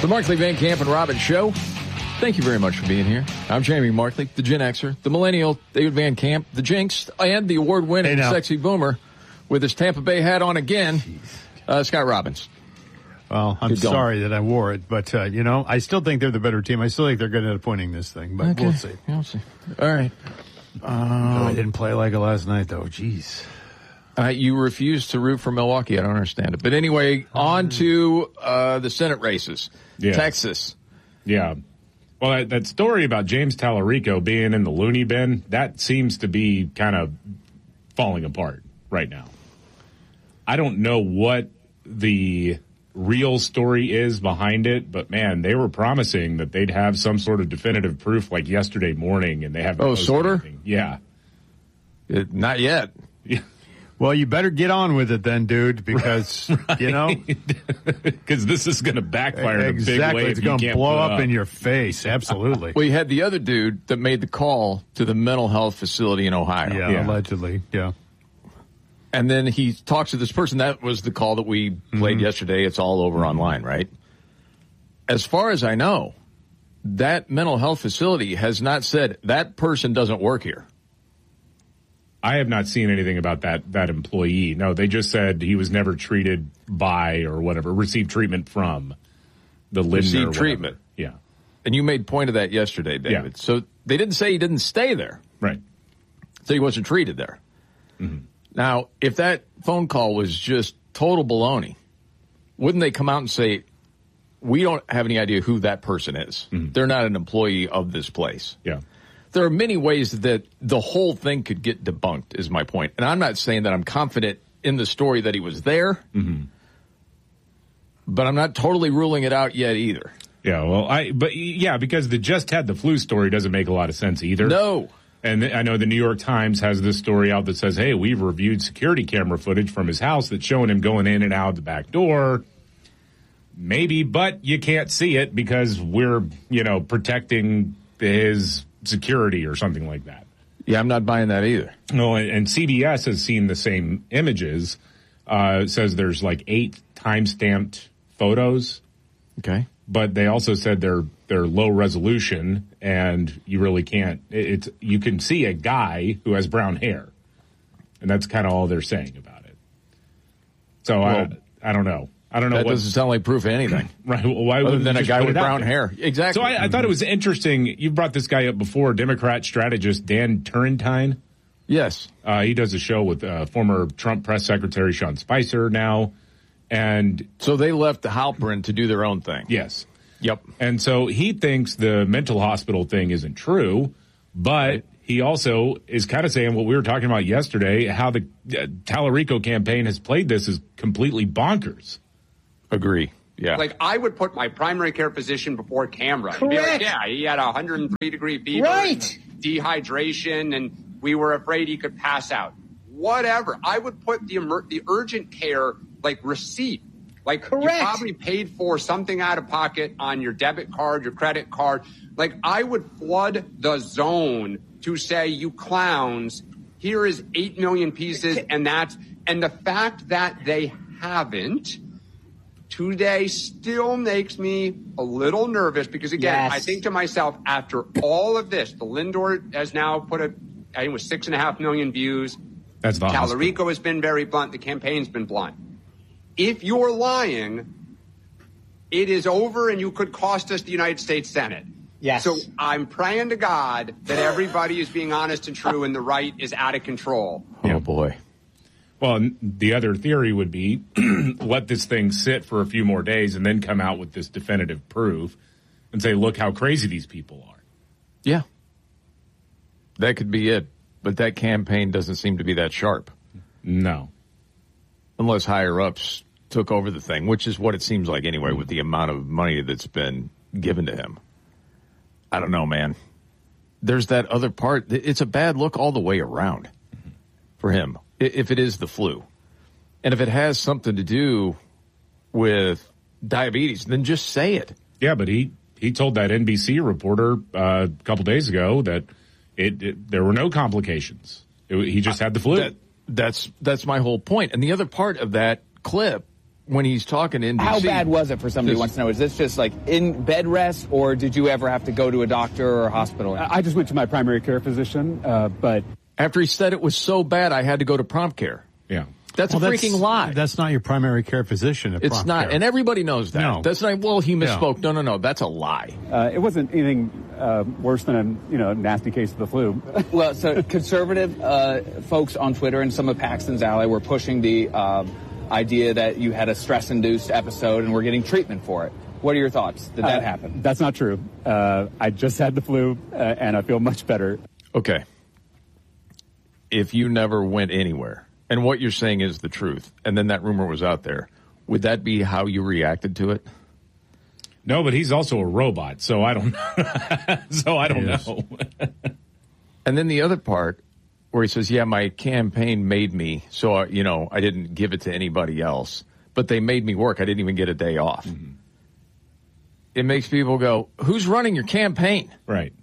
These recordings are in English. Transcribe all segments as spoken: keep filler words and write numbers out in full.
The Markley, Van Camp, and Robbins Show. Thank you very much for being here. I'm Jamie Markley, the Gen Xer, the Millennial, David Van Camp, the Jinx, and the award-winning hey Sexy Boomer with his Tampa Bay hat on again, uh, Scott Robbins. Well, I'm sorry that I wore it, but, uh, you know, I still think they're the better team. I still think they're going to end up winning this thing, but okay. we'll see. We'll see. All right. Um, oh, I didn't play like it last night, though. Jeez. Uh, you refuse to root for Milwaukee. I don't understand it. But anyway, on to uh, the Senate races. Yeah. Texas. Yeah. Well, that, that story about James Tallarico being in the loony bin, that seems to be kind of falling apart right now. I don't know what the real story is behind it, but, man, they were promising that they'd have some sort of definitive proof like yesterday morning, and they haven't. Oh, sorter? Anything. Yeah. It, not yet. Yeah. Well, you better get on with it then, dude, because, right. you know. Because this is going to backfire in exactly. a big way. It's going to blow up, up in your face. Absolutely. Well, you had the other dude that made the call to the mental health facility in Ohio. Yeah, yeah. allegedly. Yeah. And then he talks to this person. That was the call that we played mm-hmm. yesterday. It's all over mm-hmm. online, right? As far as I know, that mental health facility has not said that person doesn't work here. I have not seen anything about that that employee. No, they just said he was never treated by or whatever, received treatment from the Lindner. Received treatment. Yeah. And you made point of that yesterday, David. Yeah. So they didn't say he didn't stay there. Right. So he wasn't treated there. Mm-hmm. Now, if that phone call was just total baloney, wouldn't they come out and say, we don't have any idea who that person is. Mm-hmm. They're not an employee of this place. Yeah. There are many ways that the whole thing could get debunked, is my point. And I'm not saying that I'm confident in the story that he was there, mm-hmm. but I'm not totally ruling it out yet either. Yeah, well, I but yeah, because the just had the flu story doesn't make a lot of sense either. No. And I know the New York Times has this story out that says, hey, we've reviewed security camera footage from his house that's showing him going in and out the back door. Maybe, but you can't see it because we're, you know, protecting his security or something like that. Yeah, I'm not buying that either. No, and, and C B S has seen the same images. Uh, it says there's like eight time-stamped photos. Okay. But they also said they're they're low resolution, and you really can't. It's you can see a guy who has brown hair, and that's kind of all they're saying about it. So well, I I don't know. I don't know. That what, doesn't sound like proof of anything. Right. Well, why Other wouldn't than a guy with brown there? hair. Exactly. So I, I thought it was interesting. You brought this guy up before, Democrat strategist Dan Turrentine. Yes. Uh, he does a show with uh, former Trump press secretary Sean Spicer now. And so they left the Halperin to do their own thing. Yes. Yep. And so he thinks the mental hospital thing isn't true, but right. he also is kind of saying what we were talking about yesterday, how the uh, Tallarico campaign has played this is completely bonkers. Agree. Yeah. Like, I would put my primary care physician before camera. Correct. Be like, yeah, he had a one hundred three degree fever. Right. And dehydration, and we were afraid he could pass out. Whatever. I would put the emer- the urgent care, like, receipt. Like, Correct. you probably paid for something out of pocket on your debit card, your credit card. Like, I would flood the zone to say, you clowns, here is eight million pieces, and that's, and the fact that they haven't today still makes me a little nervous because, again, yes. I think to myself, after all of this, the Lindor has now put a, I think it was six and a half million views. That's the Tallarico has been very blunt. The campaign's been blunt. If you're lying, it is over and you could cost us the United States Senate. Yes. So I'm praying to God that everybody is being honest and true and the right is out of control. Oh, boy. Well, the other theory would be let this thing sit for a few more days and then come out with this definitive proof and say, look how crazy these people are. Yeah. That could be it. But that campaign doesn't seem to be that sharp. No. Unless higher-ups took over the thing, which is what it seems like anyway with the amount of money that's been given to him. I don't know, man. There's that other part. It's a bad look all the way around for him. If it is the flu. And if it has something to do with diabetes, then just say it. Yeah, but he, he told that N B C reporter uh, a couple days ago that it, it there were no complications. It, he just had the flu. That, that's that's my whole point. And the other part of that clip when he's talking in D C. How bad was it for somebody who wants to know? Is this just like in bed rest, or did you ever have to go to a doctor or a hospital? I just went to my primary care physician, uh, but after he said it was so bad, I had to go to prompt care. Yeah. That's well, a freaking that's, lie. That's not your primary care physician. At it's not, care. and everybody knows that. No. That's not. Well, he misspoke. No, no, no. That's a lie. Uh, it wasn't anything uh, worse than a you know nasty case of the flu. Well, so conservative uh, folks on Twitter and some of Paxton's ally were pushing the uh, idea that you had a stress-induced episode and were getting treatment for it. What are your thoughts? Did that uh, happen? That's not true. Uh, I just had the flu, uh, and I feel much better. Okay. If you never went anywhere, and what you're saying is the truth, and then that rumor was out there, would that be how you reacted to it? No, but he's also a robot, so I don't know. so I don't yes. know. And then the other part where he says, yeah, my campaign made me, so, I, you know, I didn't give it to anybody else, but they made me work. I didn't even get a day off. Mm-hmm. It makes people go, who's running your campaign? Right.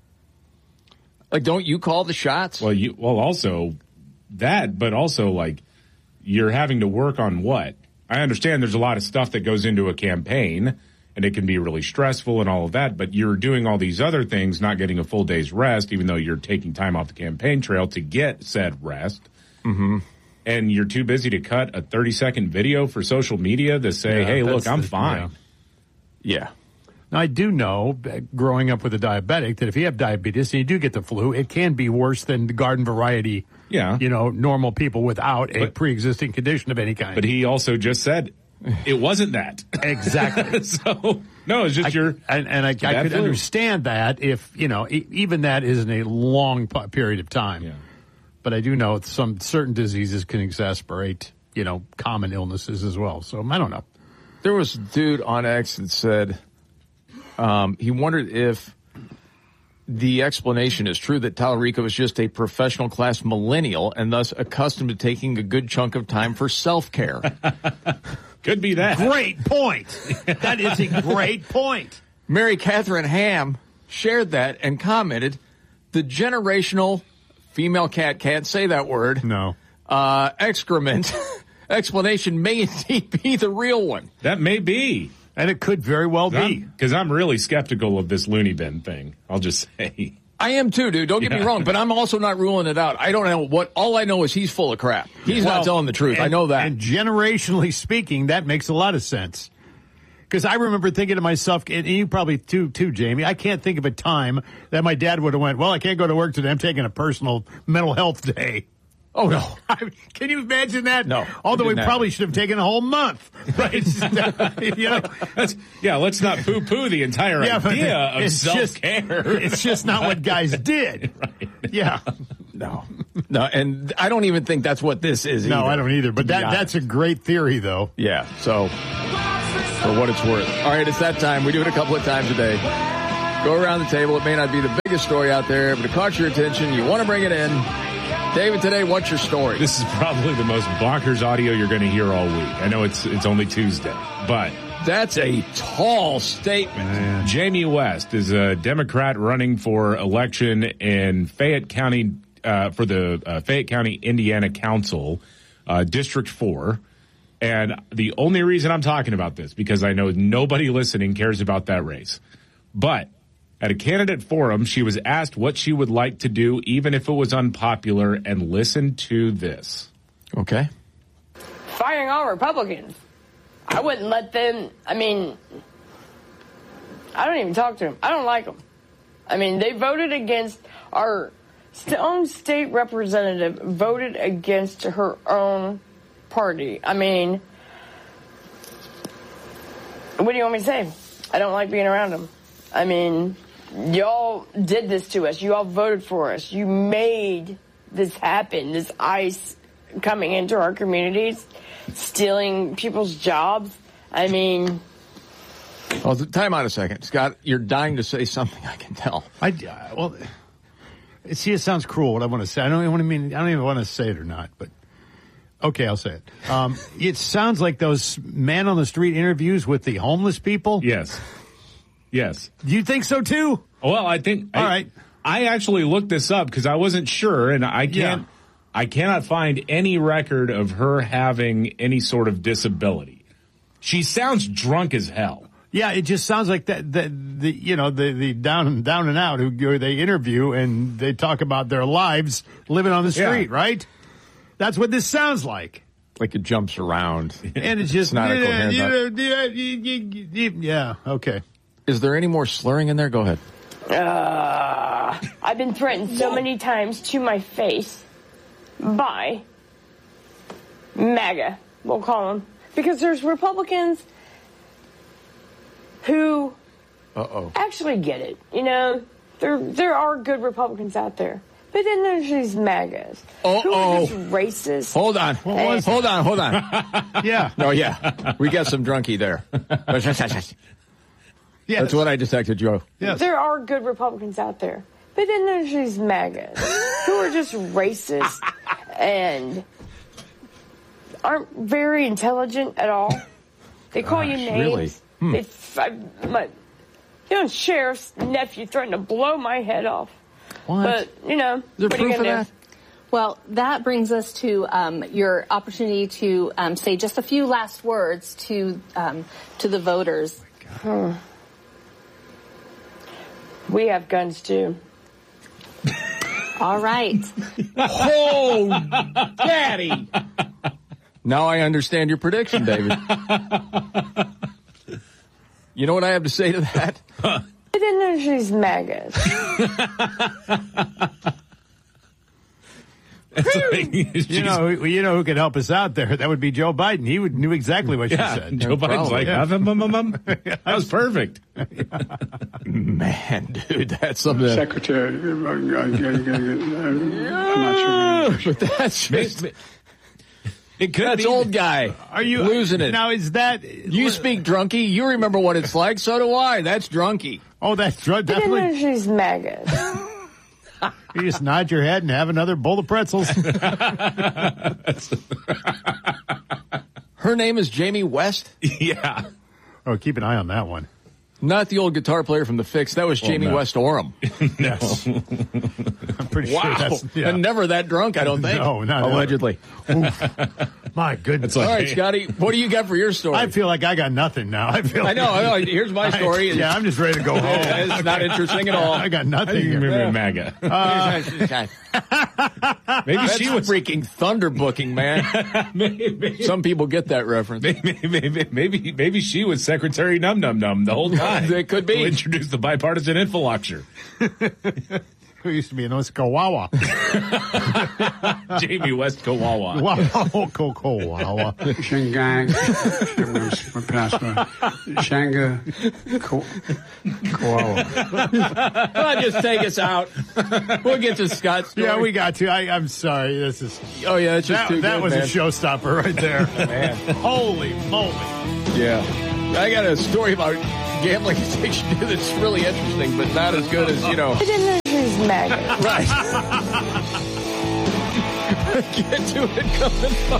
Like, don't you call the shots? Well, you, well, also that, but also, like, you're having to work on what? I understand there's a lot of stuff that goes into a campaign, and it can be really stressful and all of that, but you're doing all these other things, not getting a full day's rest, even though you're taking time off the campaign trail to get said rest. Mm-hmm. And you're too busy to cut a thirty-second video for social media to say, yeah, hey, look, I'm the, fine. Yeah. yeah. Now, I do know, growing up with a diabetic, that if you have diabetes and you do get the flu, it can be worse than the garden variety, yeah. you know, normal people without a but, pre-existing condition of any kind. But he also just said it wasn't that. Exactly. So, no, it's just I, your... And, and I, I could flu. understand that if, you know, e- even that isn't a long p- period of time. Yeah. But I do know some certain diseases can exacerbate, you know, common illnesses as well. So, I don't know. There was a dude on X that said... Um, he wondered if the explanation is true that Tallarico is just a professional class millennial and thus accustomed to taking a good chunk of time for self-care. Could be that. Great point. That is a great point. Mary Catherine Ham shared that and commented, the generational female cat can't say that word. No. Uh, excrement explanation may indeed be the real one. That may be. And it could very well be. Because I'm, I'm really skeptical of this loony bin thing, I'll just say. I am too, dude. Don't get yeah. me wrong, but I'm also not ruling it out. I don't know what, all I know is he's full of crap. He's well, not telling the truth. And, I know that. And generationally speaking, that makes a lot of sense. Because I remember thinking to myself, and you probably too, too, Jamie, I can't think of a time that my dad would have went, well, I can't go to work today. I'm taking a personal mental health day. Oh, no. I mean, can you imagine that? No. Although we not. probably should have taken a whole month. Right? you know? That's, yeah, let's not poo-poo the entire yeah, idea of it's self-care. Just, it's just not what guys did. Right. Yeah. No. No, and I don't even think that's what this is No, either, I don't either. But that that's a great theory, though. Yeah, so for what it's worth. All right, it's that time. We do it a couple of times a day. Go around the table. It may not be the biggest story out there, but it caught your attention. You want to bring it in. David, today, what's your story? This is probably the most bonkers audio you're going to hear all week. I know it's it's only Tuesday, but... That's a tall statement. Man. Jamie West is a Democrat running for election in Fayette County, uh, for the uh, Fayette County, Indiana Council, uh, District four. And the only reason I'm talking about this, because I know nobody listening cares about that race. But... at a candidate forum, she was asked what she would like to do, even if it was unpopular, and listen to this. Okay. Firing all Republicans. I wouldn't let them, I mean, I don't even talk to them. I don't like them. I mean, they voted against our own state representative, voted against her own party. I mean, what do you want me to say? I don't like being around them. I mean... y'all did this to us. You all voted for us. You made this happen, this ICE coming into our communities, stealing people's jobs. I mean... Well, time out a second. Scott, you're dying to say something, I can tell. I, uh, well, see, it sounds cruel what I want to say. I don't even want to mean, I don't even want to say it or not, but okay, I'll say it. Um, it sounds like those man on the street interviews with the homeless people. Yes. Yes. Do you think so, too? Well, I think... All I, right. I actually looked this up because I wasn't sure, and I can't... Yeah. I cannot find any record of her having any sort of disability. She sounds drunk as hell. Yeah, it just sounds like that. The, the you know the the down down and out who, who they interview and they talk about their lives living on the street, Yeah. right? That's what this sounds like. Like it jumps around. And it's just It's not a coherent yeah, yeah, yeah, okay. Is there any more slurring in there? Go ahead. Uh, I've been threatened so many times to my face by MAGA, we'll call them, because there's Republicans who Uh-oh. actually get it. You know, there there are good Republicans out there. But then there's these MAGAs Uh-oh. who are just racist. Hold on. was Hold on, hold on. Yeah. No, yeah. We got some drunkie there. Yes. That's what I detected, Joe. Yes. There are good Republicans out there. But then there's these MAGAs who are just racist and aren't very intelligent at all. They call you names. really? Hmm. They, I, my, you know, sheriff's nephew threatened to blow my head off. What? But, you know, Is there what are you proof of gonna that? do? Well, that brings us to um, your opportunity to um, say just a few last words to um, to the voters. Hmm. We have guns, too. All right. Oh, Daddy. Now I understand your prediction, David. You know what I have to say to that? But then there's these MAGAs. You know, you know who could help us out there? That would be Joe Biden. He would knew exactly what Yeah, she said. Joe Biden's like, Yeah. "Hum, hum, hum, hum." That was perfect. Man, dude, that's something. That, Secretary, I'm not sure. but that's just, It could that's be. old guy. Are you losing it? Now, is that You speak drunkie. You remember what it's like. So do I. That's drunkie. Oh, that's drunk. But then Definitely. there's these MAGAs. You just nod your head and have another bowl of pretzels. Her name is Jamie West. Yeah. Oh, keep an eye on that one. Not the old guitar player from The Fix. That was Well, Jamie no. West Orem. Yes. I'm pretty sure Wow. that's... Yeah. And never that drunk, I don't think. No, not ever. Allegedly. My goodness. like- All right, Scotty, what do you got for your story? I feel like I got nothing now. I feel I know. like- I know. Here's my story. I- yeah, I'm just ready to go home. It's not interesting at all. I got I nothing didn't here. remember MAGA. Maybe That's she was. freaking thunder booking, man. maybe, Some people get that reference. maybe, maybe, maybe, maybe she was Secretary Num Num Num the whole time. They could be. To introduce the bipartisan infrastructure. Who used to be in Osakawa? Jamie West Kawawa. Wow, Kokawa. Shangang, Shanga, Koala. Well, just take us out. We'll get to Scott's story. Yeah, we got to. I, I'm sorry. This is Oh, yeah, it's just that, too that good, was man. a showstopper right there. Man. Holy moly! Yeah. I got a story about gambling addiction that's really interesting, but not as good as, you know. But then there's these MAGAs. Right. Get to it coming up.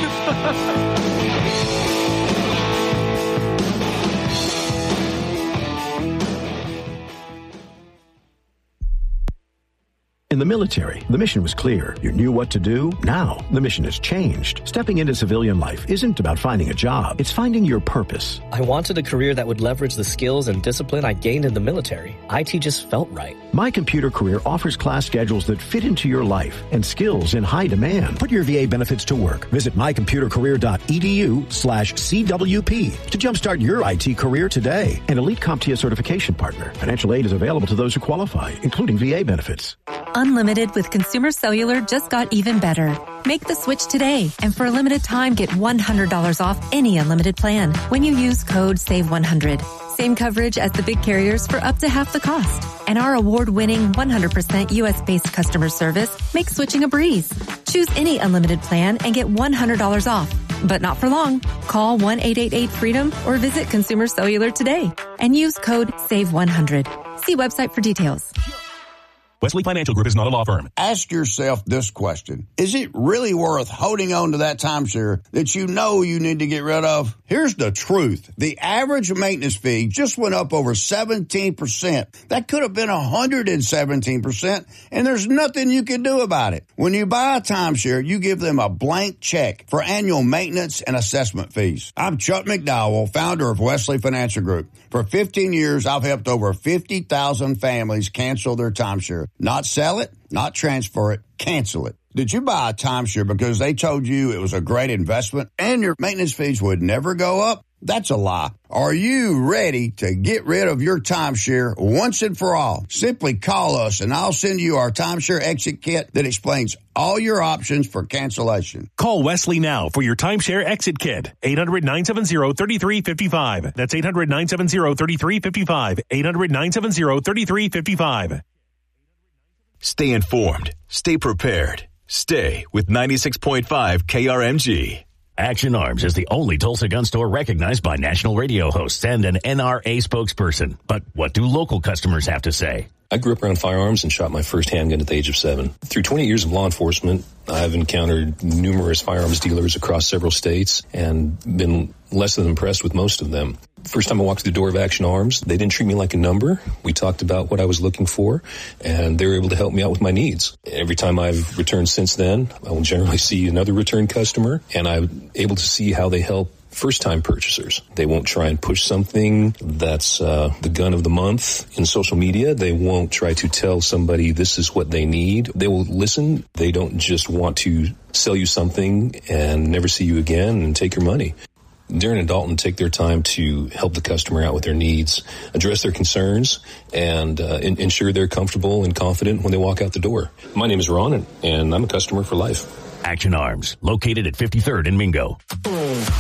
In the military, the mission was clear. You knew what to do. Now, the mission has changed. Stepping into civilian life isn't about finding a job. It's finding your purpose. I wanted a career that would leverage the skills and discipline I gained in the military. I T just felt right. My Computer Career offers class schedules that fit into your life and skills in high demand. Put your V A benefits to work. Visit mycomputercareer.edu slash CWP to jumpstart your I T career today. An Elite CompTIA certification partner. Financial aid is available to those who qualify, including V A benefits. Unlimited with Consumer Cellular just got even better. Make the switch today, and for a limited time, get one hundred dollars off any unlimited plan when you use code save one hundred. Same coverage as the big carriers for up to half the cost. And our award-winning one hundred percent U S-based customer service makes switching a breeze. Choose any unlimited plan and get one hundred dollars off. But not for long. Call one eight eight eight freedom or visit Consumer Cellular today and use code save one hundred. See website for details. Wesley Financial Group is not a law firm. Ask yourself this question. Is it really worth holding on to that timeshare that you know you need to get rid of? Here's the truth. The average maintenance fee just went up over seventeen percent. That could have been one hundred seventeen percent, and there's nothing you can do about it. When you buy a timeshare, you give them a blank check for annual maintenance and assessment fees. I'm Chuck McDowell, founder of Wesley Financial Group. For fifteen years, I've helped over fifty thousand families cancel their timeshare. Not sell it, not transfer it, cancel it. Did you buy a timeshare because they told you it was a great investment and your maintenance fees would never go up? That's a lie. Are you ready to get rid of your timeshare once and for all? Simply call us and I'll send you our timeshare exit kit that explains all your options for cancellation. Call Wesley now for your timeshare exit kit. eight hundred, nine seven zero, three three five five. That's eight hundred, nine seven zero, three three five five. eight hundred, nine seven zero, three three five five. Stay informed. Stay prepared. Stay with ninety-six point five K R M G. Action Arms is the only Tulsa gun store recognized by national radio hosts and an N R A spokesperson. But what do local customers have to say? I grew up around firearms and shot my first handgun at the age of seven. Through twenty years of law enforcement, I've encountered numerous firearms dealers across several states and been less than impressed with most of them. First time I walked through the door of Action Arms, they didn't treat me like a number. We talked about what I was looking for, and they were able to help me out with my needs. Every time I've returned since then, I will generally see another return customer, and I'm able to see how they help first-time purchasers. They won't try and push something that's uh, the gun of the month in social media. They won't try to tell somebody this is what they need. They will listen. They don't just want to sell you something and never see you again and take your money. Darren and Dalton take their time to help the customer out with their needs, address their concerns, and uh, in- ensure they're comfortable and confident when they walk out the door. My name is Ron, and, and I'm a customer for life. Action Arms, located at fifty-third and Mingo.